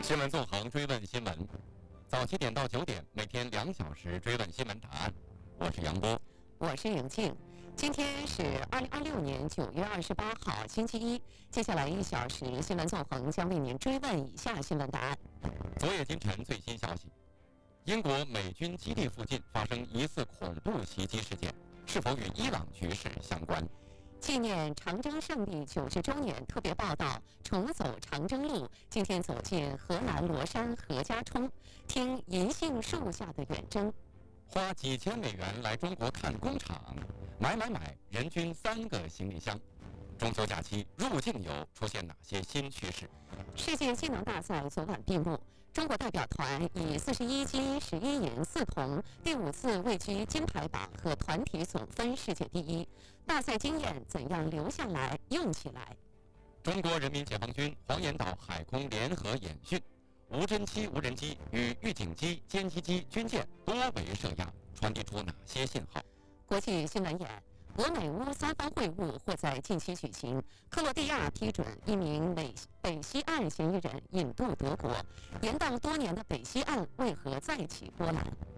新闻纵横追问新闻，早7点到9点，每天2小时追问新闻答案。我是杨波， 我是永静。今天是2026年9月28号，星期一。接下来1小时，新闻纵横将为您追问以下新闻答案。 昨夜今晨最新消息：英国美军基地附近发生疑似恐怖袭击事件，是否与伊朗局势相关？ 纪念长征胜利90周年特别报道：重走长征路，今天走进河南罗山何家冲，听银杏树下的远征。 花几千美元来中国看工厂，买，人均3个行李箱。中秋假期入境游出现哪些新趋势？ 世界技能大赛昨晚闭幕，中国代表团以41金11银4铜，第5次位居金牌榜和团体总分世界第一。大赛经验怎样留下来、用起来？ 中国人民解放军黄岩岛海空联合演训，无侦七无人机与预警机、歼击机、军舰多维设压，传递出哪些信号？ 国际新闻眼。俄美乌3方会晤或在近期举行。克罗地亚批准一名北溪岸嫌疑人引渡德国。延宕多年的北溪岸为何再起波澜？